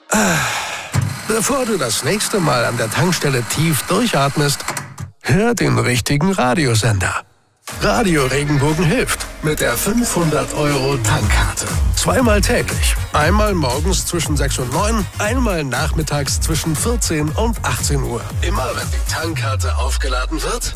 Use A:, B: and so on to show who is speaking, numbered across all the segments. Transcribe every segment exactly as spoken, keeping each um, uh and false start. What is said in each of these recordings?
A: Bevor du das nächste Mal an der Tankstelle tief durchatmest, hör den richtigen Radiosender. Radio Regenbogen hilft mit der fünfhundert Euro Tankkarte. Zweimal täglich. Einmal morgens zwischen sechs und neun, einmal nachmittags zwischen vierzehn und achtzehn Uhr. Immer wenn die Tankkarte aufgeladen wird,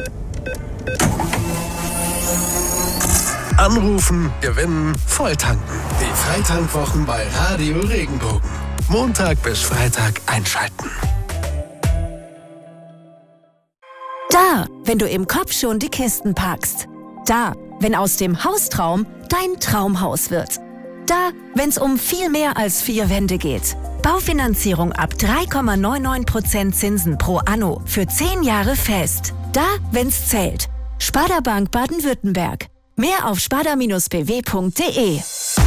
A: anrufen, gewinnen, volltanken. Die Freitankwwochen bei Radio Regenbogen. Montag bis Freitag einschalten.
B: Da, wenn du im Kopf schon die Kisten packst. Da, wenn aus dem Haustraum dein Traumhaus wird. Da, wenn's um viel mehr als vier Wände geht. Baufinanzierung ab drei Komma neunundneunzig Prozent Zinsen pro Anno für zehn Jahre fest. Da, wenn's zählt. Sparda Bank Baden-Württemberg. Mehr auf sparda Bindestrich b w Punkt d e.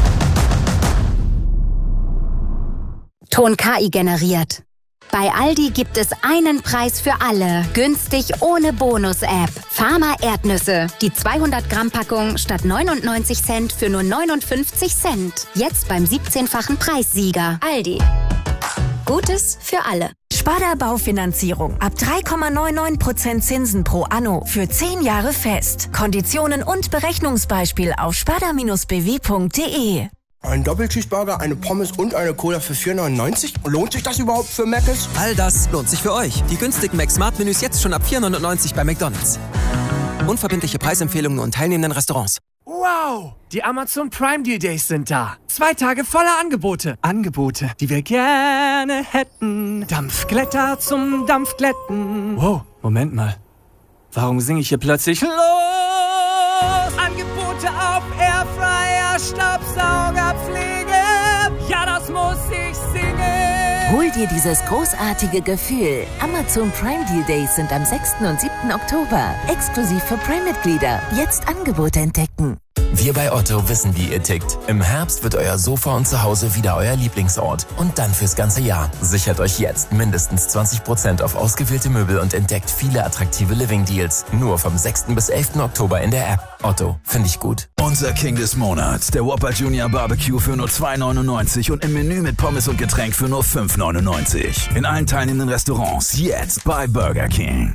C: Ton K I generiert. Bei Aldi gibt es einen Preis für alle. Günstig ohne Bonus-App. Farmer Erdnüsse. Die zweihundert Gramm Packung statt neunundneunzig Cent für nur neunundfünfzig Cent. Jetzt beim siebzehnfachen Preissieger. Aldi. Gutes für alle.
B: Sparda Baufinanzierung ab drei Komma neunundneunzig Prozent Zinsen pro Anno für zehn Jahre fest. Konditionen und Berechnungsbeispiel auf sparda Bindestrich b w Punkt d e.
D: Ein Doppelcheeseburger, eine Pommes und eine Cola für vier neunundneunzig? Lohnt sich das überhaupt für Mc's?
E: All das lohnt sich für euch. Die günstigen Mac-Smart-Menüs jetzt schon ab vier neunundneunzig bei McDonald's. Unverbindliche Preisempfehlungen und teilnehmenden Restaurants.
F: Wow! Die Amazon Prime Deal Days sind da. Zwei Tage voller Angebote. Angebote, die wir gerne hätten. Dampfglätter zum Dampfglätten. Wow, Moment mal. Warum singe ich hier plötzlich los? Angebote auf Airfryer, Staubsaugerpflege. Ja, das muss ich singen.
B: Hol dir dieses großartige Gefühl. Amazon Prime Deal Days sind am sechsten und siebten Oktober. Exklusiv für Prime-Mitglieder. Jetzt Angebote entdecken.
G: Wir bei Otto wissen, wie ihr tickt. Im Herbst wird euer Sofa und Zuhause wieder euer Lieblingsort. Und dann fürs ganze Jahr. Sichert euch jetzt mindestens zwanzig Prozent auf ausgewählte Möbel und entdeckt viele attraktive Living-Deals. Nur vom sechsten bis elften Oktober in der App. Otto, finde ich gut.
H: Unser King des Monats, der Whopper Junior Barbecue für nur zwei neunundneunzig und im Menü mit Pommes und Getränk für nur fünf neunundneunzig. In allen teilnehmenden Restaurants jetzt bei Burger King.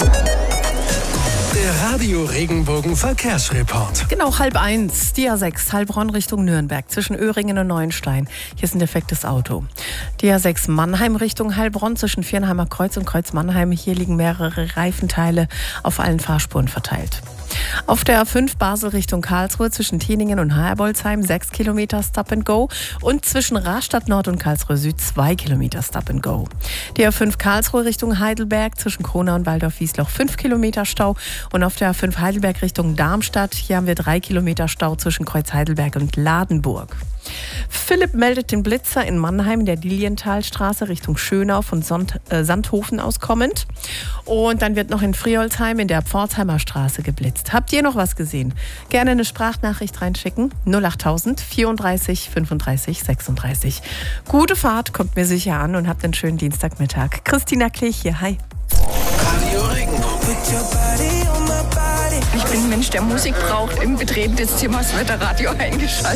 A: Der Radio Regenbogen Verkehrsreport.
I: Genau, halb eins, die A sechs, Heilbronn Richtung Nürnberg, zwischen Öhringen und Neuenstein. Hier ist ein defektes Auto. Die A sechs Mannheim Richtung Heilbronn, zwischen Viernheimer Kreuz und Kreuz Mannheim. Hier liegen mehrere Reifenteile auf allen Fahrspuren verteilt. Auf der A fünf Basel Richtung Karlsruhe, zwischen Tieningen und Herbolzheim, sechs Kilometer Stop and Go. Und zwischen Rastatt Nord und Karlsruhe Süd, zwei Kilometer Stop and Go. Die A fünf Karlsruhe Richtung Heidelberg, zwischen Kronau und Waldorf-Wiesloch, fünf Kilometer Stau. Und auf der A fünf Heidelberg Richtung Darmstadt, hier haben wir drei Kilometer Stau zwischen Kreuz Heidelberg und Ladenburg. Philipp meldet den Blitzer in Mannheim in der Lilienthalstraße Richtung Schönau von Sond, äh, Sandhofen aus kommend. Und dann wird noch in Friolsheim in der Pforzheimer Straße geblitzt. Habt ihr noch was gesehen? Gerne eine Sprachnachricht reinschicken. null achttausend vierunddreißig fünfunddreißig sechsunddreißig. Gute Fahrt, kommt mir sicher an und habt einen schönen Dienstagmittag. Christina Klech hier, hi.
A: Radio Regenbogen.
J: Ich bin ein Mensch, der Musik braucht. Im Betreten des Zimmers wird der Radio eingeschaltet.